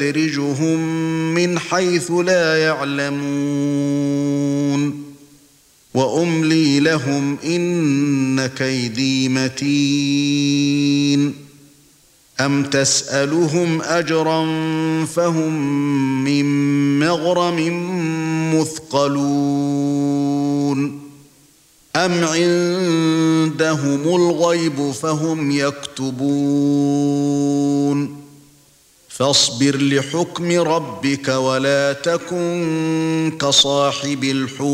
سنستدرجهم من حيث لا يعلمون وأملي لهم إن كيدي متين أم تسألهم أجرا فهم من مغرم مثقلون أم عندهم الغيب فهم يكتبون فاصبر لحكم ربك ولا تكن كصاحب الحوت